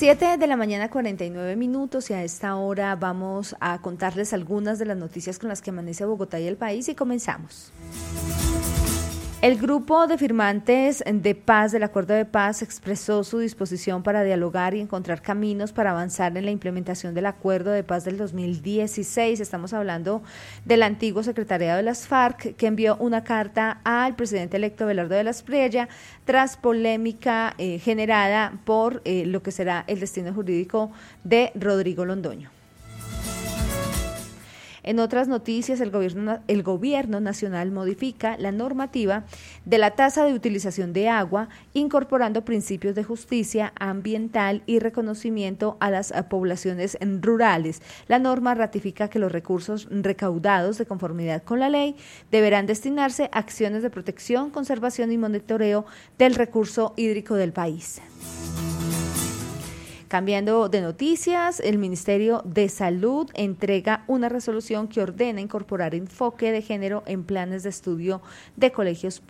7:49 a.m. y a esta hora vamos a contarles algunas de las noticias con las que amanece Bogotá y el país y comenzamos. El grupo de firmantes de paz del Acuerdo de Paz expresó su disposición para dialogar y encontrar caminos para avanzar en la implementación del Acuerdo de Paz del 2016. Estamos hablando del antiguo secretariado de las FARC, que envió una carta al presidente electo Abelardo de la Espriella tras polémica generada por lo que será el destino jurídico de Rodrigo Londoño. En otras noticias, el gobierno nacional modifica la normativa de la tasa de utilización de agua, incorporando principios de justicia ambiental y reconocimiento a las poblaciones rurales. La norma ratifica que los recursos recaudados de conformidad con la ley deberán destinarse a acciones de protección, conservación y monitoreo del recurso hídrico del país. Cambiando de noticias, el Ministerio de Salud entrega una resolución que ordena incorporar enfoque de género en planes de estudio de colegios